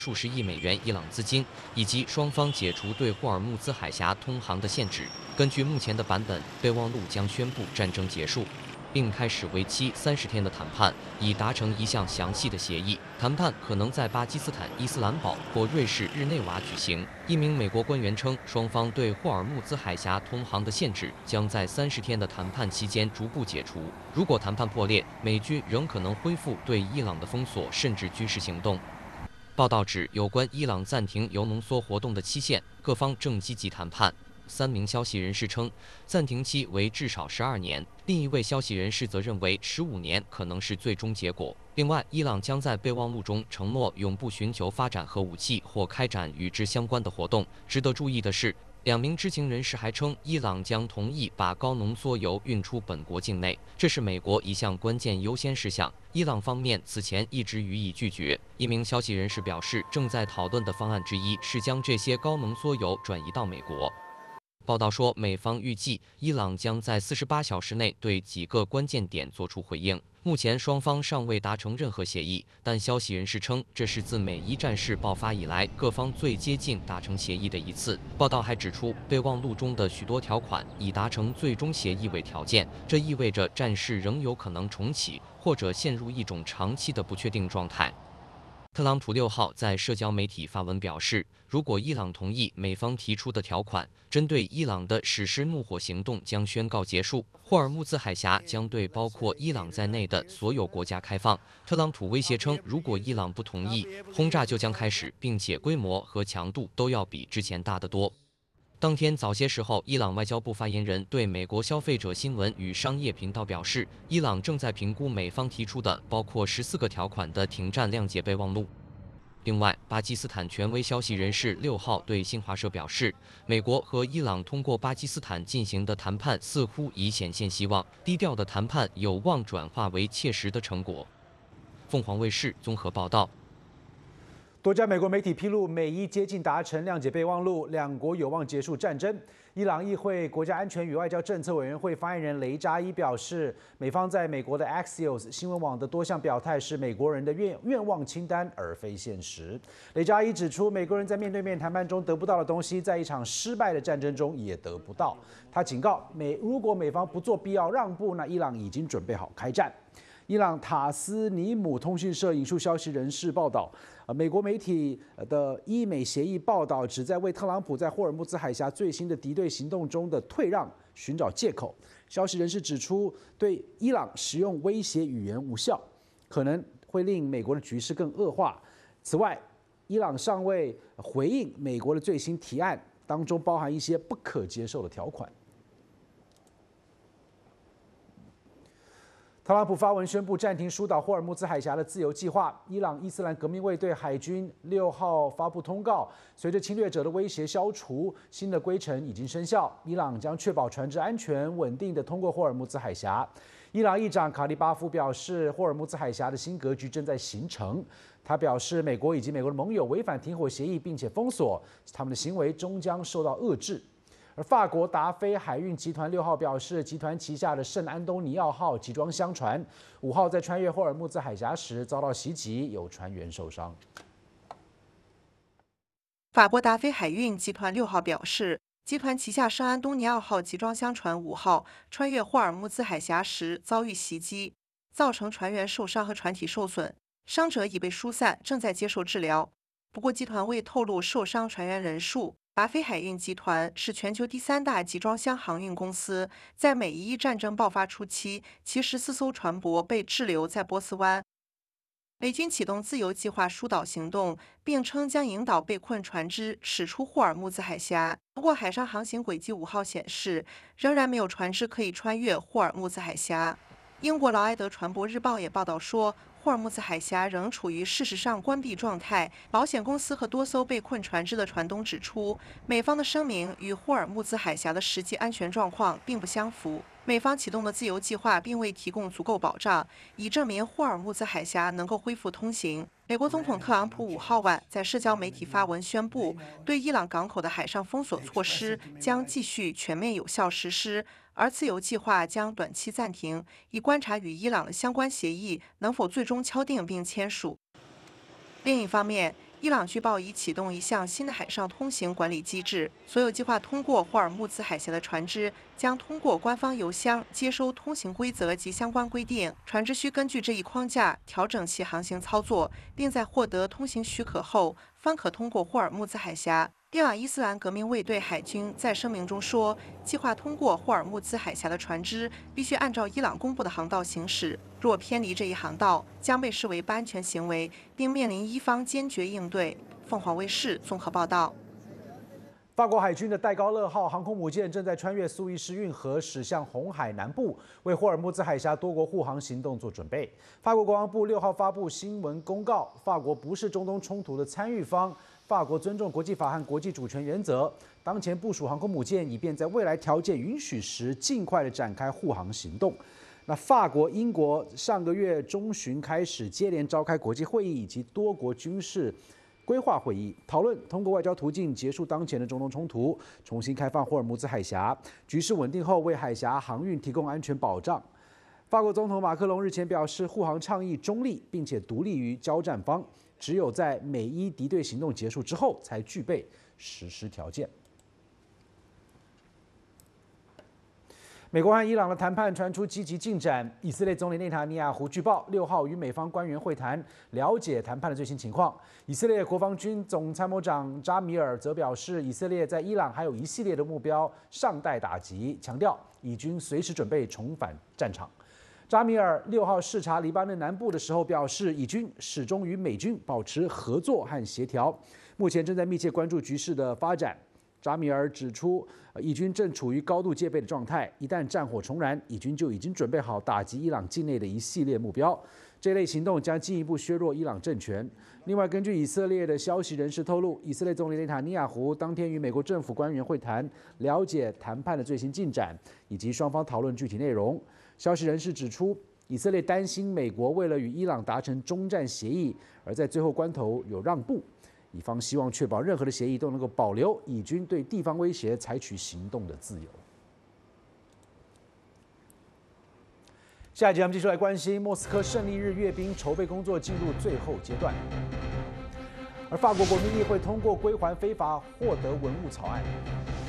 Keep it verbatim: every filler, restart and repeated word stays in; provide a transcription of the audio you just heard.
数十亿美元伊朗资金，以及双方解除对霍尔木兹海峡通航的限制。根据目前的版本，备忘录将宣布战争结束，并开始为期三十天的谈判，以达成一项详细的协议。谈判可能在巴基斯坦伊斯兰堡或瑞士日内瓦举行。一名美国官员称，双方对霍尔木兹海峡通航的限制将在三十天的谈判期间逐步解除。如果谈判破裂，美军仍可能恢复对伊朗的封锁，甚至军事行动。报道指，有关伊朗暂停铀浓缩活动的期限，各方正积极谈判。三名消息人士称，暂停期为至少十二年。另一位消息人士则认为，十五年可能是最终结果。另外，伊朗将在备忘录中承诺永不寻求发展核武器或开展与之相关的活动。值得注意的是，两名知情人士还称，伊朗将同意把高浓缩铀运出本国境内，这是美国一项关键优先事项。伊朗方面此前一直予以拒绝。一名消息人士表示，正在讨论的方案之一是将这些高浓缩铀转移到美国。报道说，美方预计伊朗将在四十八小时内对几个关键点作出回应。目前双方尚未达成任何协议，但消息人士称，这是自美伊战事爆发以来各方最接近达成协议的一次。报道还指出，备忘录中的许多条款以达成最终协议为条件，这意味着战事仍有可能重启，或者陷入一种长期的不确定状态。特朗普六号在社交媒体发文表示，如果伊朗同意美方提出的条款，针对伊朗的实施怒火行动将宣告结束，霍尔木兹海峡将对包括伊朗在内的所有国家开放。特朗普威胁称，如果伊朗不同意，轰炸就将开始，并且规模和强度都要比之前大得多。当天早些时候，伊朗外交部发言人对美国消费者新闻与商业频道表示，伊朗正在评估美方提出的包括十四个条款的停战谅解备忘录。另外，巴基斯坦权威消息人士六号对新华社表示，美国和伊朗通过巴基斯坦进行的谈判似乎已显现希望，低调的谈判有望转化为切实的成果。凤凰卫视综合报道。 多家美国媒体披露，美伊接近达成谅解备忘录，两国有望结束战争。伊朗议会国家安全与外交政策委员会发言人雷扎伊表示，美方在美国的 Axios 新闻网的多项表态是美国人的愿愿望清单，而非现实。雷扎伊指出，美国人在面对面谈判中得不到的东西，在一场失败的战争中也得不到。他警告美，如果美方不做必要让步，那伊朗已经准备好开战。伊朗塔斯尼姆通讯社引述消息人士报道，呃，美国媒体的伊美协议报道旨在为特朗普在霍尔木兹海峡最新的敌对行动中的退让寻找借口。消息人士指出，对伊朗使用威胁语言无效，可能会令美国的局势更恶化。此外，伊朗尚未回应美国的最新提案，当中包含一些不可接受的条款。特朗普发文宣布暂停疏导霍尔木兹海峡的自由计划。伊朗伊斯兰革命卫队海军六号发布通告，随着侵略者的威胁消除，新的规程已经生效。伊朗将确保船只安全稳定地通过霍尔木兹海峡。伊朗议长卡利巴夫表示，霍尔木兹海峡的新格局正在形成。他表示，美国以及美国的盟友违反停火协议，并且封锁他们的行为，终将受到遏制。而法国达菲海运集团六号表示，集团旗下的圣安东尼奥号集装箱船五号在穿越霍尔木兹海峡时遭到袭击，有船员受伤。 法国达菲海运集团六号表示，集团旗下圣安东尼奥号集装箱船五号穿越霍尔木兹海峡时遭遇袭击，造成船员受伤和船体受损，伤者已被疏散，正在接受治疗。不过，集团未透露受伤船员人数。达菲海运集团是全球第三大集装箱航运公司，在美伊战争爆发初期，其十四艘船舶被滞留在波斯湾。美军启动自由计划疏导行动，并称将引导被困船只驶出霍尔木兹海峡。不过，海上航行轨迹五号显示，仍然没有船只可以穿越霍尔木兹海峡。英国劳埃德船舶日报也报道说，霍尔木兹海峡仍处于事实上关闭状态。保险公司和多艘被困船只的船东指出，美方的声明与霍尔木兹海峡的实际安全状况并不相符。美方启动的自由计划并未提供足够保障，以证明霍尔木兹海峡能够恢复通行。美国总统特朗普五号晚在社交媒体发文宣布，对伊朗港口的海上封锁措施将继续全面有效实施。而自由计划将短期暂停，以观察与伊朗的相关协议能否最终敲定并签署。另一方面， 伊朗据报已启动一项新的海上通行管理机制，所有计划通过霍尔木兹海峡的船只将通过官方邮箱接收通行规则及相关规定。船只需根据这一框架调整其航行操作，并在获得通行许可后方可通过霍尔木兹海峡。伊朗伊斯兰革命卫队海军在声明中说，计划通过霍尔木兹海峡的船只必须按照伊朗公布的航道行驶，若偏离这一航道，将被视为不安全行为，并面临伊方坚决应对。凤凰卫视综合报道。 法国海军的戴高乐号航空母舰正在穿越苏伊士运河，驶向红海南部，为霍尔木兹海峡多国护航行动做准备。法国国防部六号发布新闻公告，法国不是中东冲突的参与方。法国尊重国际法和国际主权原则，当前部署航空母舰，以便在未来条件允许时，尽快的展开护航行动。那法国、英国上个月中旬开始接连召开国际会议以及多国军事规划会议，讨论通过外交途径结束当前的中东冲突，重新开放霍尔木兹海峡，局势稳定后为海峡航运提供安全保障。法国总统马克龙日前表示，护航倡议中立，并且独立于交战方。只有在美伊敌对行动结束之后，才具备实施条件。美国和伊朗的谈判传出积极进展，以色列总理内塔尼亚胡据报六号与美方官员会谈，了解谈判的最新情况。以色列国防军总参谋长扎米尔则表示，以色列在伊朗还有一系列的目标尚待打击，强调以军随时准备重返战场。扎米尔六号视察黎巴嫩南部的时候表示，以军始终与美军保持合作和协调，目前正在密切关注局势的发展。扎米尔指出，以军正处于高度戒备的状态，一旦战火重燃，以军就已经准备好打击伊朗境内的一系列目标。这类行动将进一步削弱伊朗政权。另外，根据以色列的消息人士透露，以色列总理内塔尼亚胡当天与美国政府官员会谈，了解谈判的最新进展，以及双方讨论具体内容。消息人士指出，以色列担心美国为了与伊朗达成终战协议，而在最后关头有让步。以方希望确保任何的协议都能够保留以军对地方威胁采取行动的自由。下一集我们继续来关心莫斯科胜利日阅兵筹备工作进入最后阶段，而法国国民议会通过归还非法获得文物草案。